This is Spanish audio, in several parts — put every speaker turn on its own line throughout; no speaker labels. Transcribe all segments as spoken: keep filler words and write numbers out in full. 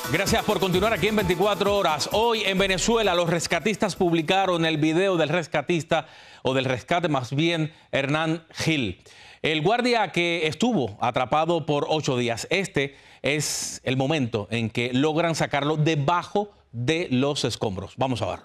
Gracias por continuar aquí en veinticuatro horas. Hoy en Venezuela los rescatistas publicaron el video del rescatista, o del rescate más bien, Hernán Gil. El guardia que estuvo atrapado por ocho días. Este es el momento en que logran sacarlo debajo de los escombros. Vamos a verlo.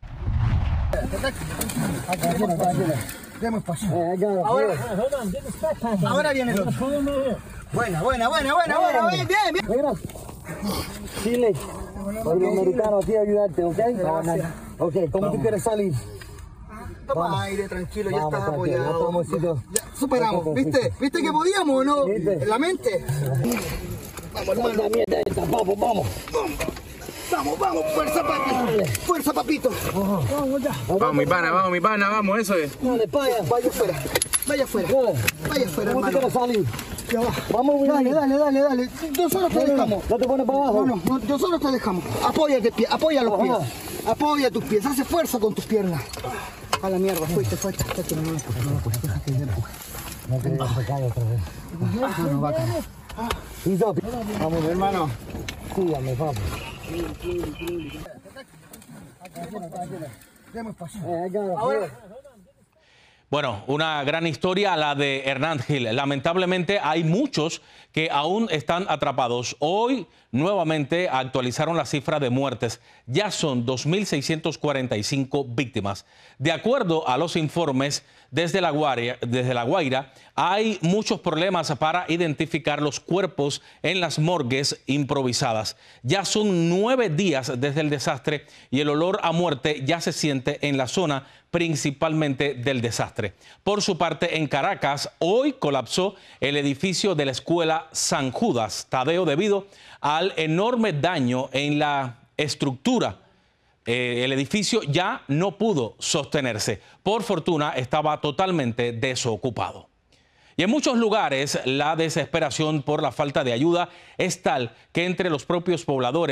Ahora, ahora viene el otro. Buena, buena, buena, buena, buena, bien, bien, bien.
Chile, soy americano, aquí a ayudarte, ¿ok?
Gracias.
Ok, ¿cómo
Vamos.
tú quieres salir?
Toma aire, tranquilo, ya
Vamos,
estás
tranquilo, ya
apoyado.
estamos,
Ya, ya superamos,
Vamos,
¿viste? ¿Viste que podíamos o no?
¿Viste?
En la mente. Vamos, hermano.
La mierda esta, vamos, vamos.
Vamos, vamos, fuerza, papi. Fuerza, papito. Vamos, ya.
Vamos, mi pana, vamos, mi pana, vamos, eso es.
Dale, paya.
Vaya afuera, vaya afuera, vaya afuera,
¿Cómo tú
hermano.
quieres salir?
Ya va.
Vamos, Willy.
Dale, dale, dale, dale. Nosotros te dejamos.
¿No te pones para abajo?
No, no, no, nosotros te dejamos. Apóyate, pie, apoya los pies. Apoya tus pies, hace fuerza con tus piernas. A la mierda, fuiste, fuiste. Fuiste, no, no, no, no, no, déjate de empujar.
No te digas que cae otra vez.
No, no, va a caer.
Listo.
Vamos, hermano.
Sígame, vamos.
Demos paso.
Eh, acá,
Ahora.
Bueno, una gran historia la de Hernán Gil. Lamentablemente hay muchos que aún están atrapados. Hoy nuevamente actualizaron la cifra de muertes. Ya son dos mil seiscientas cuarenta y cinco víctimas. De acuerdo a los informes desde La Guaira, desde La Guaira, hay muchos problemas para identificar los cuerpos en las morgues improvisadas. Ya son nueve días desde el desastre y el olor a muerte ya se siente en la zona principalmente del desastre. Por su parte, en Caracas, hoy colapsó el edificio de la escuela San Judas Tadeo debido al enorme daño en la estructura. Eh, el edificio ya no pudo sostenerse. Por fortuna, estaba totalmente desocupado. Y en muchos lugares, la desesperación por la falta de ayuda es tal que entre los propios pobladores